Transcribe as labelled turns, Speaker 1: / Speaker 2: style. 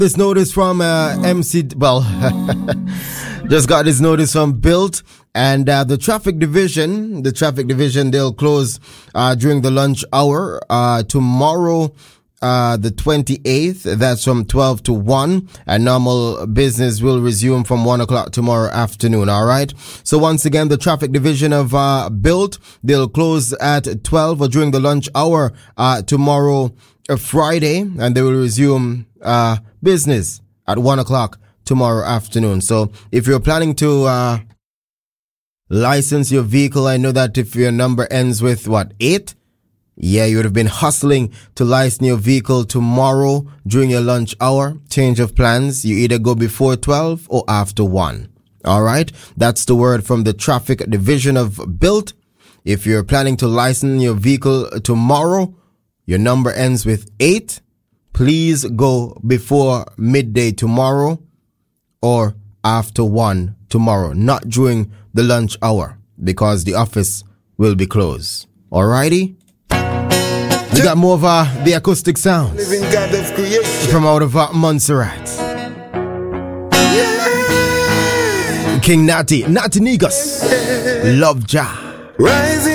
Speaker 1: this notice from MC. Well, just got this notice from Built and the traffic division. The traffic division, they'll close during the lunch hour tomorrow. The 28th, that's from 12 to 1, and normal business will resume from 1 o'clock tomorrow afternoon, alright? So once again, the traffic division of Built, they'll close at 12 or during the lunch hour tomorrow, Friday, and they will resume business at 1 o'clock tomorrow afternoon. So if you're planning to license your vehicle, I know that if your number ends with, 8? Yeah, you would have been hustling to license your vehicle tomorrow during your lunch hour. Change of plans. You either go before 12 or after 1. All right. That's the word from the traffic division of Built. If you're planning to license your vehicle tomorrow, your number ends with 8. Please go before midday tomorrow or after 1 tomorrow, not during the lunch hour, because the office will be closed. All righty. We got more of the acoustic sounds
Speaker 2: Living God of creation
Speaker 1: from out of Montserrat.
Speaker 2: Yeah.
Speaker 1: King Natty Negus, Love Jah.
Speaker 2: Rising